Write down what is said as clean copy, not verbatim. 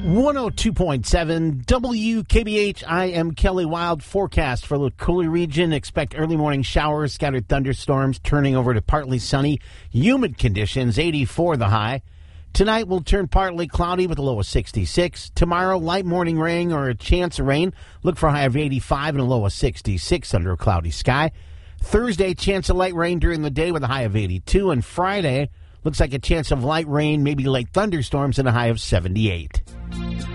102.7 WKBH. I am Kelly Wild. Forecast for the Coulee region. Expect early morning showers, scattered thunderstorms, turning over to partly sunny, humid conditions, 84 the high. Tonight will turn partly cloudy with a low of 66. Tomorrow, light morning rain or a chance of rain. Look for a high of 85 and a low of 66 under a cloudy sky. Thursday, chance of light rain during the day with a high of 82. And Friday, looks like a chance of light rain, maybe late thunderstorms and a high of 78.